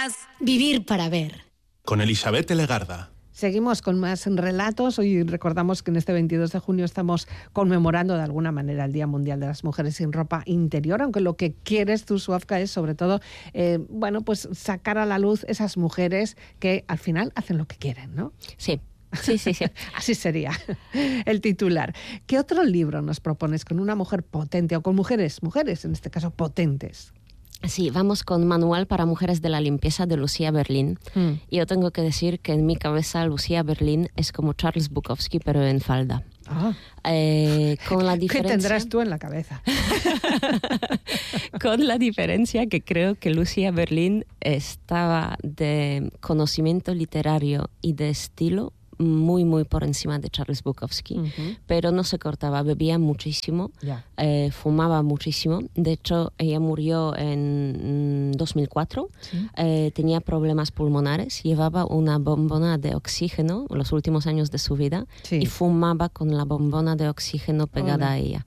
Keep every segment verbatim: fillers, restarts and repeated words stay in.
días, vivir para ver. Con Elisabet Legarda. Seguimos con más relatos. Hoy recordamos que en este veintidós de junio estamos conmemorando de alguna manera el Día Mundial de las Mujeres sin Ropa Interior, aunque lo que quieres tú, Suafka, es sobre todo, eh, bueno, pues sacar a la luz esas mujeres que al final hacen lo que quieren, ¿no? Sí. Sí, sí, sí. Así sería el titular. ¿Qué otro libro nos propones con una mujer potente o con mujeres, mujeres en este caso potentes? Sí, vamos con Manual para Mujeres de la Limpieza de Lucía Berlín. Mm. Yo tengo que decir que en mi cabeza Lucía Berlín es como Charles Bukowski, pero en falda. Ah. Eh, con la diferencia... ¿Qué tendrás tú en la cabeza? Con la diferencia que creo que Lucía Berlín estaba de conocimiento literario y de estilo muy, muy por encima de Charles Bukowski, uh-huh. pero no se cortaba, bebía muchísimo, yeah. eh, fumaba muchísimo. De hecho, ella murió en dos mil cuatro, ¿sí? eh, tenía problemas pulmonares, llevaba una bombona de oxígeno en los últimos años de su vida, sí. y fumaba con la bombona de oxígeno pegada Hola. a ella.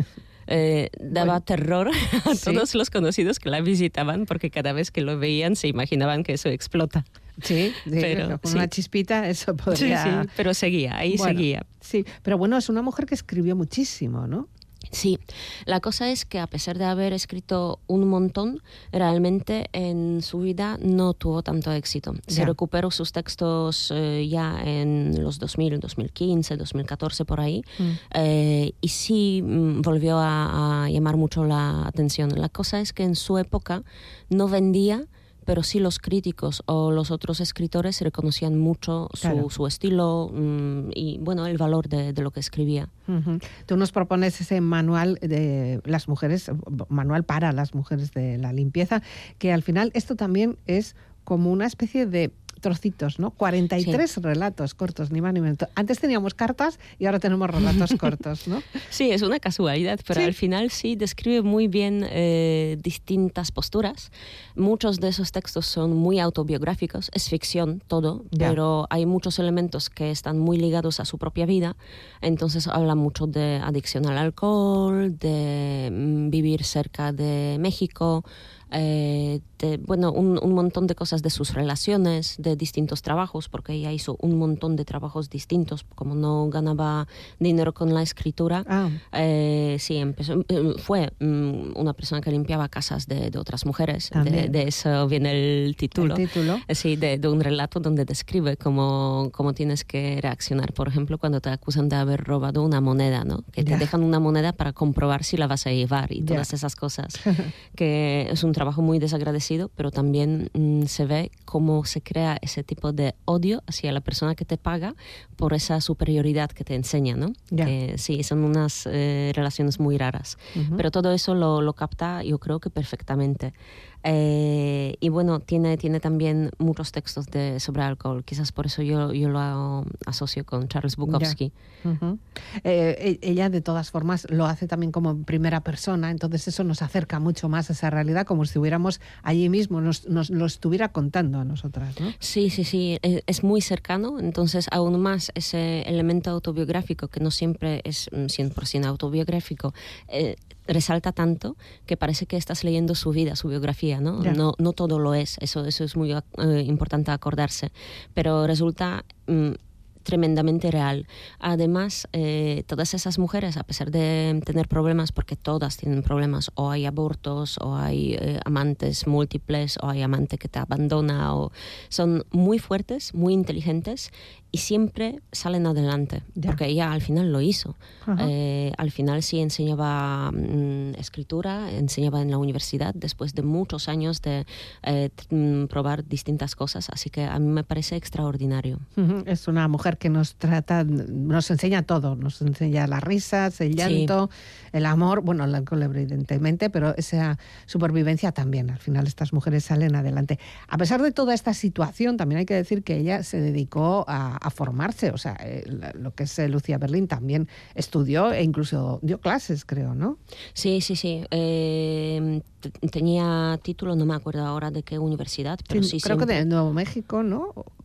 Eh, daba bueno, terror a ¿sí? todos los conocidos que la visitaban, porque cada vez que lo veían se imaginaban que eso explota. Sí, pero, con sí. una chispita eso podría... Sí, sí, pero seguía, ahí bueno, seguía. Sí, pero bueno, es una mujer que escribió muchísimo, ¿no? Sí, la cosa es que a pesar de haber escrito un montón, realmente en su vida no tuvo tanto éxito. Se ya. recuperó sus textos eh, ya en los dos mil, dos mil quince, dos mil catorce, por ahí, mm. eh, y sí mm, volvió a, a llamar mucho la atención. La cosa es que en su época no vendía, pero sí los críticos o los otros escritores reconocían mucho su, claro. su estilo mmm, y bueno, el valor de, de lo que escribía. Uh-huh. Tú nos propones ese manual de las mujeres, manual para las mujeres de la limpieza, que al final esto también es como una especie de trocitos, ¿no? cuarenta y tres sí. relatos cortos, ni más ni menos. Antes teníamos cartas y ahora tenemos relatos cortos, ¿no? Sí, es una casualidad, pero sí. al final sí describe muy bien eh, distintas posturas. Muchos de esos textos son muy autobiográficos, es ficción todo, ya. pero hay muchos elementos que están muy ligados a su propia vida. Entonces habla mucho de adicción al alcohol, de mm, vivir cerca de México, Eh, de, bueno, un, un montón de cosas de sus relaciones, de distintos trabajos, porque ella hizo un montón de trabajos distintos, como no ganaba dinero con la escritura. Ah. Eh, sí, empezó, fue um, una persona que limpiaba casas de, de otras mujeres. De, de eso viene el título. ¿El título? Sí, de, de un relato donde describe cómo, cómo tienes que reaccionar, por ejemplo, cuando te acusan de haber robado una moneda, ¿no? Que te ya. dejan una moneda para comprobar si la vas a llevar y todas ya. esas cosas. Que es un trabajo muy desagradecido, pero también mmm, se ve cómo se crea ese tipo de odio hacia la persona que te paga por esa superioridad que te enseña, ¿no? Yeah. Que sí, son unas eh, relaciones muy raras. Uh-huh. Pero todo eso lo, lo capta, yo creo que perfectamente. Eh, y bueno, tiene, tiene también muchos textos de, sobre alcohol. Quizás por eso yo, yo lo asocio con Charles Bukowski. Yeah. Uh-huh. Eh, ella, de todas formas, lo hace también como en primera persona, entonces eso nos acerca mucho más a esa realidad, como si estuviéramos allí mismo, nos, nos lo estuviera contando a nosotras, ¿no? Sí, sí, sí, es, es muy cercano, entonces aún más ese elemento autobiográfico, que no siempre es cien por ciento autobiográfico, eh, resalta tanto que parece que estás leyendo su vida, su biografía, ¿no? Yeah. No, no todo lo es, eso, eso es muy eh, importante acordarse, pero resulta mm, tremendamente real. Además, eh, todas esas mujeres, a pesar de tener problemas, porque todas tienen problemas, o hay abortos, o hay eh, amantes múltiples, o hay amante que te abandona, o son muy fuertes, muy inteligentes, y siempre salen adelante, ya. porque ella al final lo hizo. Eh, al final sí enseñaba mm, escritura, enseñaba en la universidad, después de muchos años de eh, t- probar distintas cosas, así que a mí me parece extraordinario. Uh-huh. Es una mujer que nos trata, nos enseña todo, nos enseña las risas, el llanto, sí. el amor, bueno, el alcohol evidentemente, pero esa supervivencia también. Al final estas mujeres salen adelante. A pesar de toda esta situación, también hay que decir que ella se dedicó a a formarse, o sea, eh, lo que es eh, Lucía Berlín también estudió e incluso dio clases, creo, ¿no? Sí, sí, sí. Eh, t- tenía título, no me acuerdo ahora de qué universidad, pero sí, sí creo siempre... que de Nuevo México, ¿no?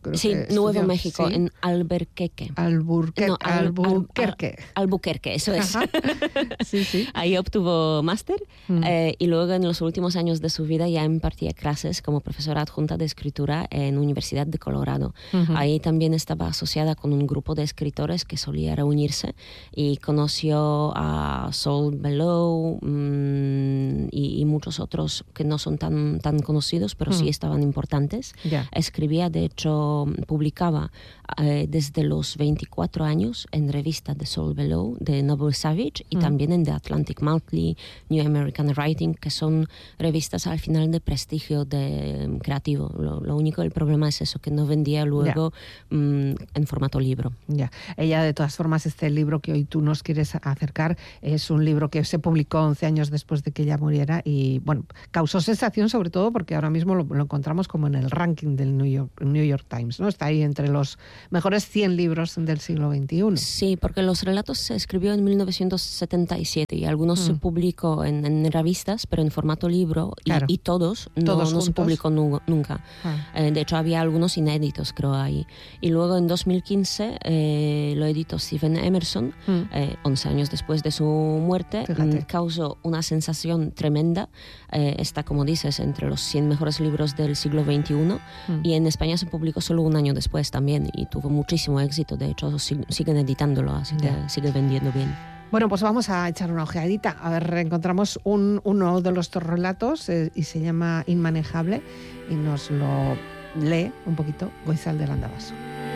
Creo sí, que Nuevo estudió, México, sí. en Albuquerque. Alburquerque. No, al, Albuquerque. Al, al, Albuquerque, eso es. Sí, sí. Ahí obtuvo máster mm. eh, y luego en los últimos años de su vida ya impartía clases como profesora adjunta de escritura en Universidad de Colorado. Uh-huh. Ahí también estaba asociada con un grupo de escritores que solía reunirse y conoció a Saul Bellow mmm, y, y muchos otros que no son tan, tan conocidos, pero uh-huh. sí estaban importantes. Yeah. Escribía, de hecho, publicaba eh, desde los veinticuatro años en revistas de Saul Bellow, de Noble Savage y uh-huh. también en The Atlantic Monthly, New American Writing, que son revistas al final de prestigio de um, creativo. Lo, lo único, el problema es eso, que no vendía luego yeah. um, en formato libro. Ya, yeah. Ella, de todas formas, este libro que hoy tú nos quieres acercar es un libro que se publicó once años después de que ella muriera y, bueno, causó sensación sobre todo porque ahora mismo lo, lo encontramos como en el ranking del New York, New York Times, ¿no? Está ahí entre los mejores cien libros del siglo veintiuno. Sí, porque los relatos se escribió en mil novecientos setenta y siete y algunos mm. se publicó en, en revistas, pero en formato libro y, claro. y todos, no, ¿Todos no se publicó nu- nunca. Ah. Eh, de hecho, había algunos inéditos, creo, ahí. Y luego en dos mil quince eh, lo editó Stephen Emerson, mm. eh, once años después de su muerte. Mm, causó una sensación tremenda. Eh, está, como dices, entre los cien mejores libros del siglo veintiuno mm. y en España se publicó solo un año después también y tuvo muchísimo éxito. De hecho, sig- siguen editándolo, así yeah. que sigue vendiendo bien. Bueno, pues vamos a echar una ojeadita. A ver, encontramos un, uno de los relatos eh, y se llama Inmanejable y nos lo lee un poquito Goizal de Landavaso.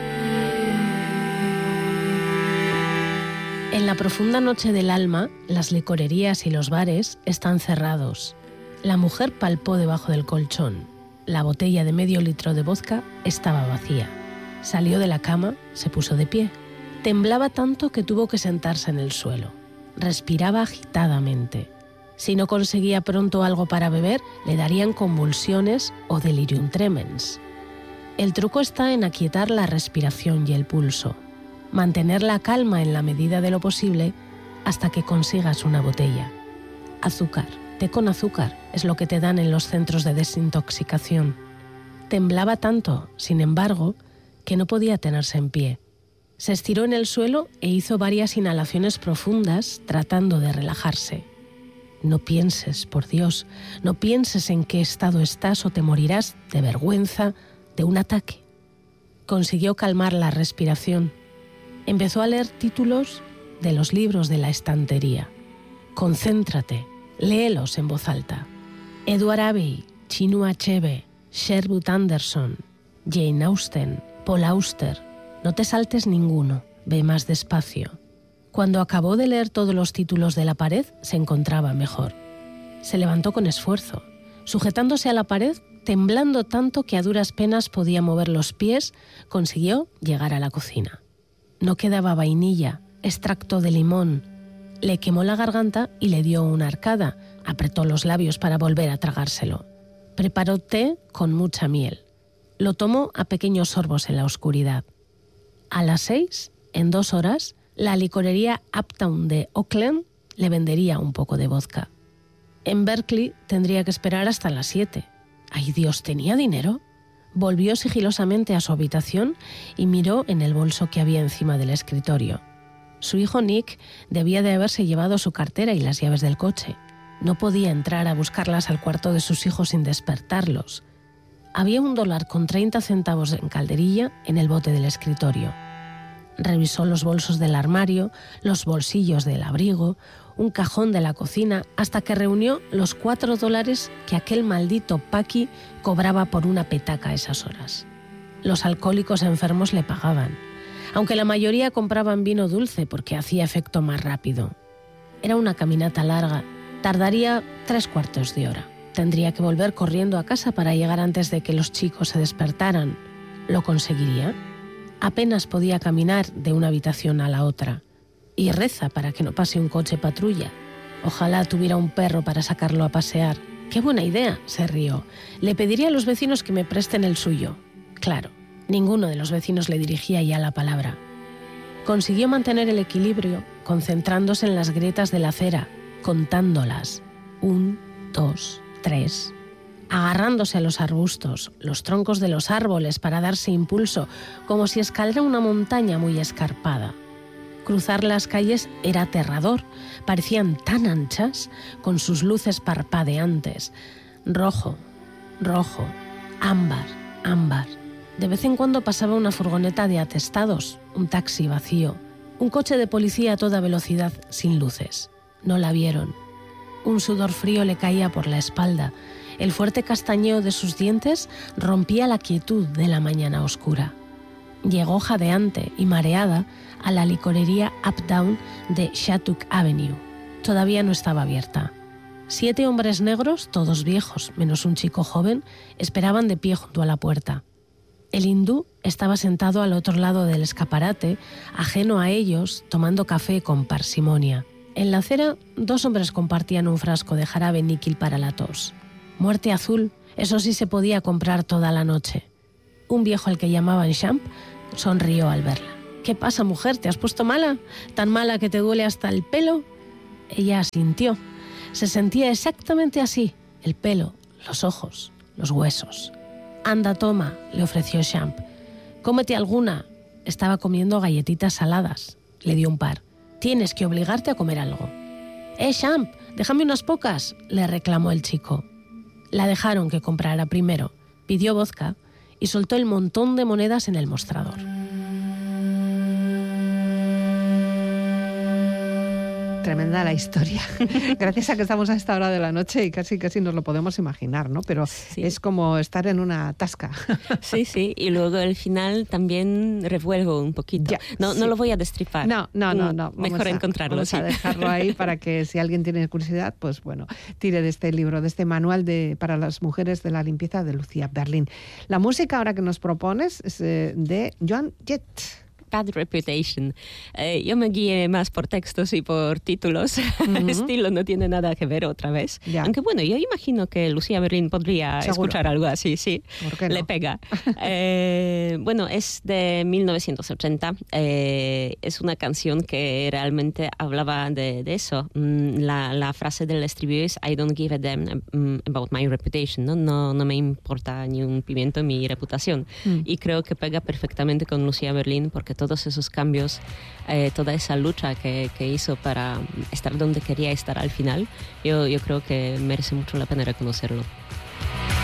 En la profunda noche del alma, las licorerías y los bares están cerrados. La mujer palpó debajo del colchón. La botella de medio litro de vodka estaba vacía. Salió de la cama, se puso de pie. Temblaba tanto que tuvo que sentarse en el suelo. Respiraba agitadamente. Si no conseguía pronto algo para beber, le darían convulsiones o delirium tremens. El truco está en aquietar la respiración y el pulso. Mantener la calma en la medida de lo posible hasta que consigas una botella. Azúcar, té con azúcar, es lo que te dan en los centros de desintoxicación. Temblaba tanto, sin embargo, que no podía tenerse en pie. Se estiró en el suelo e hizo varias inhalaciones profundas tratando de relajarse. No pienses, por Dios, no pienses en qué estado estás o te morirás de vergüenza de un ataque. Consiguió calmar la respiración. Empezó a leer títulos de los libros de la estantería. Concéntrate, léelos en voz alta. Edward Abbey, Chinua Achebe, Sherwood Anderson, Jane Austen, Paul Auster. No te saltes ninguno, ve más despacio. Cuando acabó de leer todos los títulos de la pared, se encontraba mejor. Se levantó con esfuerzo, sujetándose a la pared, temblando tanto que a duras penas podía mover los pies, consiguió llegar a la cocina. No quedaba vainilla, extracto de limón. Le quemó la garganta y le dio una arcada. Apretó los labios para volver a tragárselo. Preparó té con mucha miel. Lo tomó a pequeños sorbos en la oscuridad. A las seis, en dos horas, la licorería Uptown de Oakland le vendería un poco de vodka. En Berkeley tendría que esperar hasta las siete. ¡Ay, Dios! ¿Tenía dinero? Volvió sigilosamente a su habitación y miró en el bolso que había encima del escritorio. Su hijo Nick debía de haberse llevado su cartera y las llaves del coche. No podía entrar a buscarlas al cuarto de sus hijos sin despertarlos. Había un dólar con treinta centavos en calderilla en el bote del escritorio. Revisó los bolsos del armario, los bolsillos del abrigo, un cajón de la cocina, hasta que reunió los cuatro dólares que aquel maldito Paqui cobraba por una petaca a esas horas. Los alcohólicos enfermos le pagaban, aunque la mayoría compraban vino dulce porque hacía efecto más rápido. Era una caminata larga, tardaría tres cuartos de hora. Tendría que volver corriendo a casa para llegar antes de que los chicos se despertaran. ¿Lo conseguiría? Apenas podía caminar de una habitación a la otra. Y reza para que no pase un coche patrulla. Ojalá tuviera un perro para sacarlo a pasear. ¡Qué buena idea!, se rió. Le pediría a los vecinos que me presten el suyo. Claro, ninguno de los vecinos le dirigía ya la palabra. Consiguió mantener el equilibrio, concentrándose en las grietas de la acera, contándolas. Un, dos, tres. agarrándose a los arbustos, los troncos de los árboles para darse impulso, como si escalara una montaña muy escarpada. Cruzar las calles era aterrador, parecían tan anchas, con sus luces parpadeantes. Rojo, rojo, ámbar, ámbar. De vez en cuando pasaba una furgoneta de atestados, un taxi vacío, un coche de policía a toda velocidad sin luces. No la vieron. Un sudor frío le caía por la espalda. El fuerte castañeo de sus dientes rompía la quietud de la mañana oscura. Llegó jadeante y mareada a la licorería Uptown de Shattuck Avenue. Todavía no estaba abierta. Siete hombres negros, todos viejos, menos un chico joven, esperaban de pie junto a la puerta. El hindú estaba sentado al otro lado del escaparate, ajeno a ellos, tomando café con parsimonia. En la acera, dos hombres compartían un frasco de jarabe níquil para la tos. Muerte azul, eso sí se podía comprar toda la noche. Un viejo al que llamaban Champ sonrió al verla. «¿Qué pasa, mujer? ¿Te has puesto mala? ¿Tan mala que te duele hasta el pelo?» Ella asintió. Se sentía exactamente así. El pelo, los ojos, los huesos. «Anda, toma», le ofreció Champ. «Cómete alguna». Estaba comiendo galletitas saladas. Le dio un par. «Tienes que obligarte a comer algo». «Eh, Champ, déjame unas pocas», le reclamó el chico. La dejaron que comprara primero. Pidió vodka y soltó el montón de monedas en el mostrador. Tremenda la historia. Gracias a que estamos a esta hora de la noche y casi casi nos lo podemos imaginar, ¿no? Pero sí, es como estar en una tasca. Sí, sí. Y luego al final también revuelvo un poquito. Ya, no, sí. no lo voy a destripar. No, no, no, no. Mejor a, encontrarlo. Vamos sí. a dejarlo ahí para que si alguien tiene curiosidad, pues bueno, tire de este libro, de este manual de para las mujeres de la limpieza de Lucía Berlin. La música ahora que nos propones es eh, de Joan Jett. Bad Reputation. Eh, yo me guié más por textos y por títulos. Uh-huh. El estilo no tiene nada que ver otra vez. Ya. Aunque bueno, yo imagino que Lucía Berlin podría ¿Seguro? escuchar algo así, sí. ¿Por qué no? Le pega. eh, bueno, es de mil novecientos ochenta. Eh, es una canción que realmente hablaba de, de eso. La, la frase del estribillo es I don't give a damn about my reputation. No, no, no me importa ni un pimiento mi reputación. Mm. Y creo que pega perfectamente con Lucía Berlin porque todos esos cambios, eh, toda esa lucha que, que hizo para estar donde quería estar al final, yo, yo creo que merece mucho la pena reconocerlo.